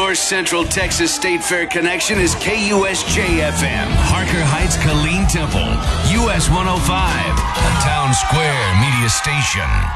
North Central Texas State Fair connection is KUSJ-FM. Harker Heights, Killeen Temple. US 105, a Town Square media station.